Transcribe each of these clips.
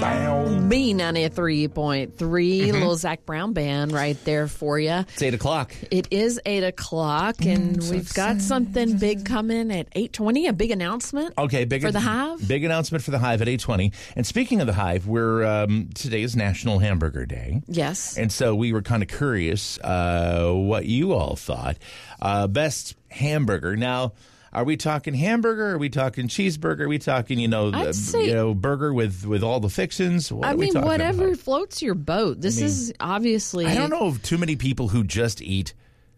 B93.3, little Zach Brown band right there for you. It's 8 o'clock. It is 8 o'clock, and we've got something big coming at 8:20, a big announcement for the Hive. Big announcement for the Hive at 8:20. And speaking of the Hive, today is National Hamburger Day. Yes. And so we were kind of curious what you all thought. Best hamburger. Now, are we talking hamburger? Are we talking cheeseburger? Are we talking, burger with all the fixins? Whatever floats your boat. This is obviously... I don't know of too many people who just eat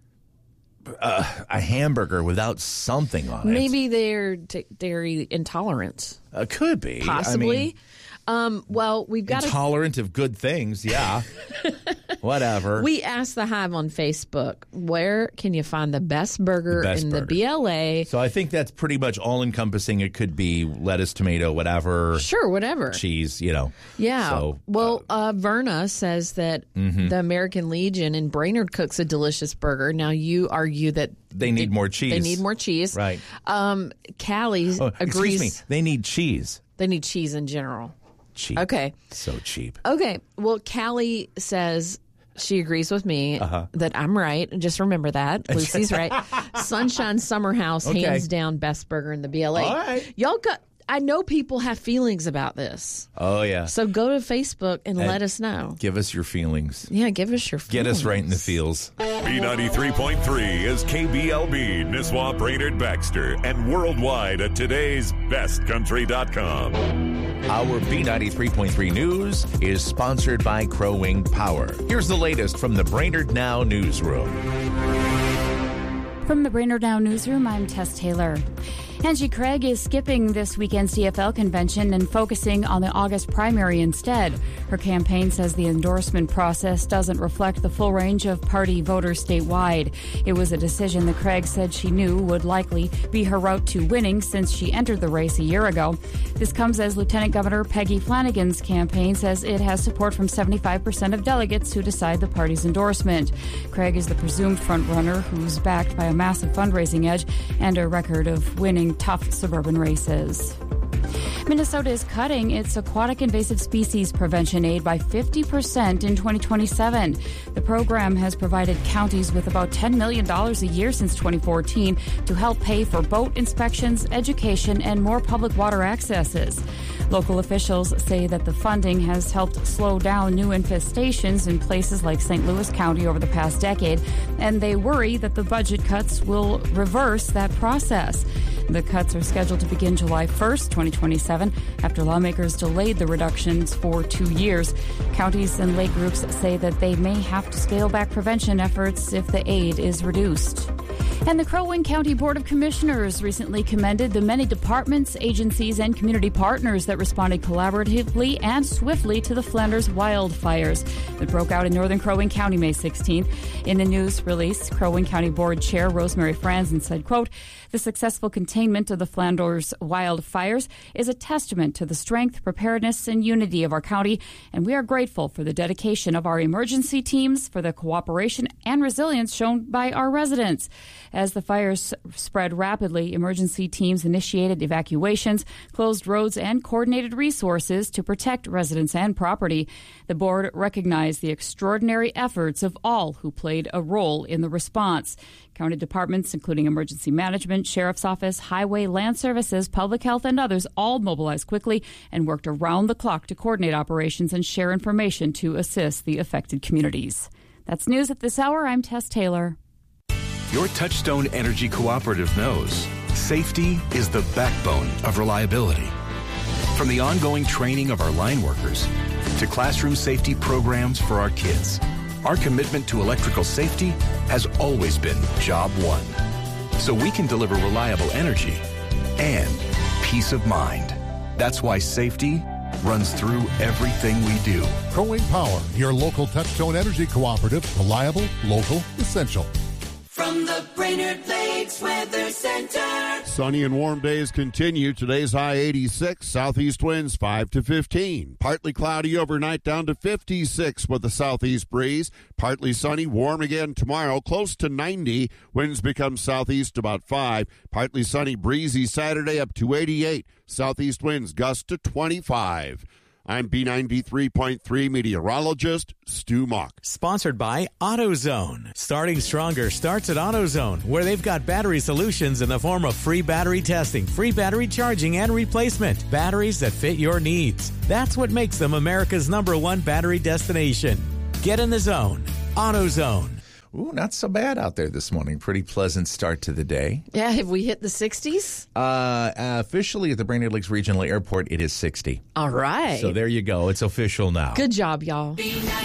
a hamburger without something on it. Maybe they're dairy intolerant. Could be. Possibly. We've got intolerant of good things, yeah. Whatever. We asked the Hive on Facebook, where can you find the best burger the BLA? So I think that's pretty much all-encompassing. It could be lettuce, tomato, whatever. Sure, whatever. Cheese, Yeah. So, Verna says that the American Legion in Brainerd cooks a delicious burger. Now, you argue that they need more cheese. They need more cheese. Right. Callie agrees. Excuse me. They need cheese. They need cheese in general. Cheap. Okay. So cheap. Okay. Well, Callie says she agrees with me that I'm right. Just remember that. Lucy's right. Sunshine Summer House, hands down, best burger in the BLA. All right. I know people have feelings about this. Oh, yeah. So go to Facebook and let us know. Give us your feelings. Yeah, give us your feelings. Get us right in the feels. B93.3 is KBLB, Nisswa, Brainerd, Baxter, and worldwide at today'sbestcountry.com. Our B93.3 News is sponsored by Crow Wing Power. Here's the latest from the Brainerd Now newsroom. From the Brainerd Now newsroom, I'm Tess Taylor. Angie Craig is skipping this weekend's CFL convention and focusing on the August primary instead. Her campaign says the endorsement process doesn't reflect the full range of party voters statewide. It was a decision that Craig said she knew would likely be her route to winning since she entered the race a year ago. This comes as Lieutenant Governor Peggy Flanagan's campaign says it has support from 75% of delegates who decide the party's endorsement. Craig is the presumed frontrunner who's backed by a massive fundraising edge and a record of winning tough suburban races. Minnesota is cutting its aquatic invasive species prevention aid by 50% in 2027. The program has provided counties with about $10 million a year since 2014 to help pay for boat inspections, education, and more public water accesses. Local officials say that the funding has helped slow down new infestations in places like St. Louis County over the past decade, and they worry that the budget cuts will reverse that process. The cuts are scheduled to begin July 1st, 2027, after lawmakers delayed the reductions for 2 years. Counties and lake groups say that they may have to scale back prevention efforts if the aid is reduced. And the Crow Wing County Board of Commissioners recently commended the many departments, agencies, and community partners that responded collaboratively and swiftly to the Flanders wildfires that broke out in northern Crow Wing County May 16th. In a news release, Crow Wing County Board Chair Rosemary Franzen said, quote, "The successful containment of the Flanders wildfires is a testament to the strength, preparedness, and unity of our county, and we are grateful for the dedication of our emergency teams, for the cooperation and resilience shown by our residents." As the fires spread rapidly, emergency teams initiated evacuations, closed roads, and coordinated resources to protect residents and property. The board recognized the extraordinary efforts of all who played a role in the response. County departments, including emergency management, sheriff's office, highway, land services, public health, and others, all mobilized quickly and worked around the clock to coordinate operations and share information to assist the affected communities. That's news at this hour. I'm Tess Taylor. Your Touchstone Energy Cooperative knows safety is the backbone of reliability. From the ongoing training of our line workers to classroom safety programs for our kids, our commitment to electrical safety has always been job one. So we can deliver reliable energy and peace of mind. That's why safety runs through everything we do. Crow Wing Power, your local Touchstone Energy Cooperative. Reliable, local, essential. From the Brainerd Lakes Weather Center. Sunny and warm days continue. Today's high 86, southeast winds 5 to 15. Partly cloudy overnight down to 56 with a southeast breeze. Partly sunny, warm again tomorrow, close to 90. Winds become southeast about 5. Partly sunny, breezy Saturday up to 88. Southeast winds gust to 25. I'm B93.3 meteorologist Stu Mock. Sponsored by AutoZone. Starting stronger starts at AutoZone, where they've got battery solutions in the form of free battery testing, free battery charging, and replacement. Batteries that fit your needs. That's what makes them America's #1 battery destination. Get in the zone. AutoZone. Ooh, not so bad out there this morning. Pretty pleasant start to the day. Yeah, have we hit the 60s? Officially at the Brainerd Lakes Regional Airport, it is 60. All right. So there you go. It's official now. Good job, y'all.